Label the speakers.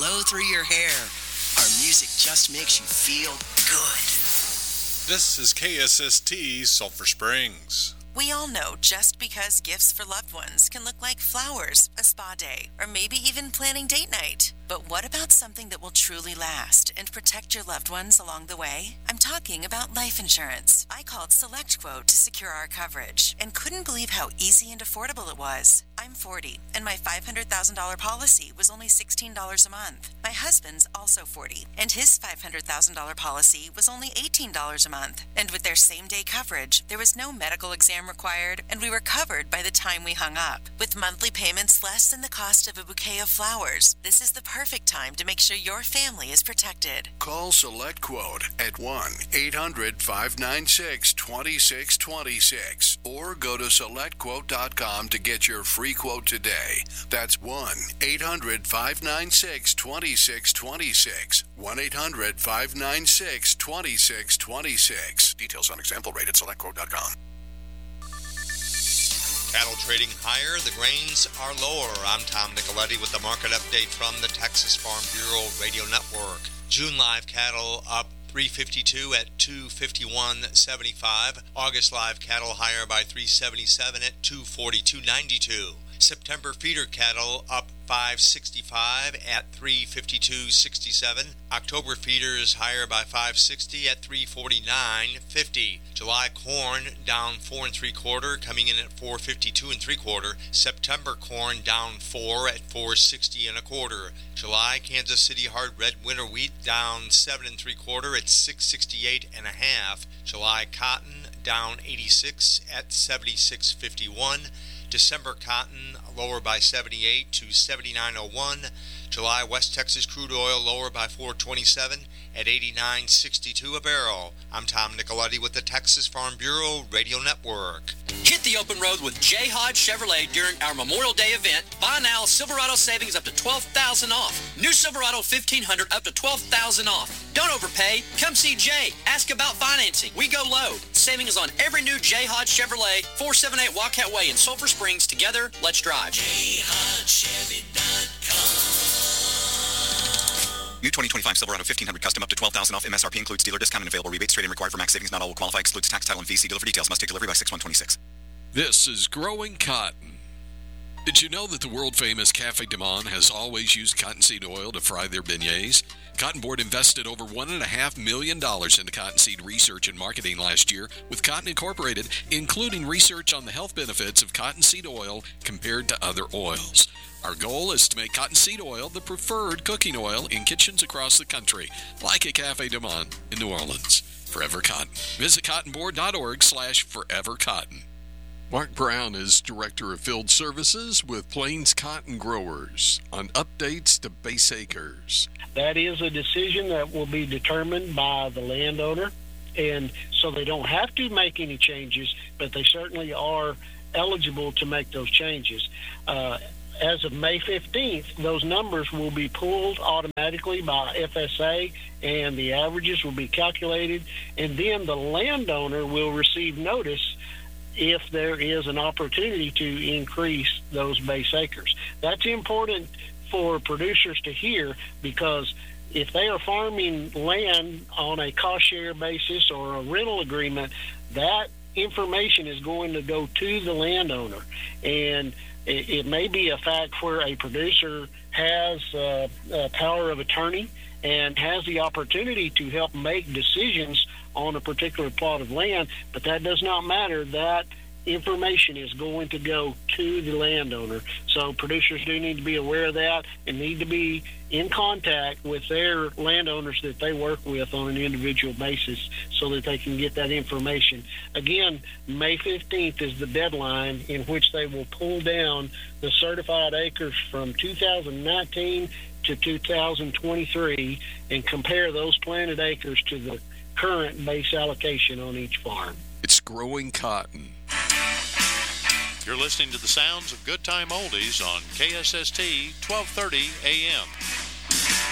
Speaker 1: blow through your hair. Our music just makes you feel good.
Speaker 2: This is KSST Sulphur Springs.
Speaker 3: We all know just because gifts for loved ones can look like flowers, a spa day, or maybe even planning date night. But what about something that will truly last and protect your loved ones along the way? I'm talking about life insurance. I called SelectQuote to secure our coverage and couldn't believe how easy and affordable it was. I'm 40, and my $500,000 policy was only $16 a month. My husband's also 40, and his $500,000 policy was only $18 a month. And with their same-day coverage, there was no medical exam required, and we were covered by the time we hung up. With monthly payments less than the cost of a bouquet of flowers, this is the perfect time to make sure your family is protected.
Speaker 4: Call SelectQuote at 1-800-596-2626 or go to SelectQuote.com to get your free quote today. That's 1-800-596-2626. 1-800-596-2626. Details on example rate at SelectQuote.com.
Speaker 5: Cattle trading higher, the grains are lower. I'm Tom Nicoletti with the market update from the Texas Farm Bureau Radio Network. June live cattle up 352 at 251.75. August live cattle higher by 377 at 242.92. September feeder cattle up 565 at 352.67. October feeders higher by 560 at 349.50. July corn down 4 3/4, coming in at 452 3/4. September corn down 4 at 460 1/4. July Kansas City hard red winter wheat down 7 3/4 at 668 1/2. July cotton down 86 at 76.51. December cotton lower by 78 to 79.01. July West Texas crude oil lower by 427 at 89.62 a barrel. I'm Tom Nicoletti with the Texas Farm Bureau Radio Network.
Speaker 6: Hit the open road with J. Hodge Chevrolet during our Memorial Day event. Buy now, Silverado savings up to $12,000 off. New Silverado 1500 up to $12,000 off. Don't overpay. Come see Jay. Ask about financing. We go low. Savings on every new J. Hodge Chevrolet, 478 Wildcat Way in Sulphur Springs. Together, let's drive.
Speaker 7: JHodgeChevy.com. New 2025 Silverado 1500 Custom up to $12,000 off. MSRP includes dealer discount and available rebates. Trade-in required for max savings. Not all will qualify. Excludes tax, title, and fee. See dealer for details. Must take delivery by 6/126.
Speaker 8: This is Growing Cotton. Did you know that the world-famous Cafe Du Monde has always used cottonseed oil to fry their beignets? Cotton Board invested over $1.5 million into cottonseed research and marketing last year with Cotton Incorporated, including research on the health benefits of cottonseed oil compared to other oils. Our goal is to make cottonseed oil the preferred cooking oil in kitchens across the country, like a Cafe Du Monde in New Orleans. Forever Cotton. Visit cottonboard.org/forevercotton. Mark Brown is Director of Field Services with Plains Cotton Growers on updates to base acres.
Speaker 9: That is a decision that will be determined by the landowner, and so they don't have to make any changes, but they certainly are eligible to make those changes. As of May 15th, those numbers will be pulled automatically by FSA, and the averages will be calculated, and then the landowner will receive notice if there is an opportunity to increase those base acres. That's important for producers to hear, because if they are farming land on a cost share basis or a rental agreement, that information is going to go to the landowner. And it may be a fact where a producer has a power of attorney and has the opportunity to help make decisions on a particular plot of land, but that does not matter. That information is going to go to the landowner. So producers do need to be aware of that and need to be in contact with their landowners that they work with on an individual basis so that they can get that information. Again, May 15th is the deadline in which they will pull down the certified acres from 2019 to 2023 and compare those planted acres to the current base allocation on each farm.
Speaker 8: It's Growing Cotton.
Speaker 10: You're listening to the sounds of Good Time Oldies on KSST 1230 AM.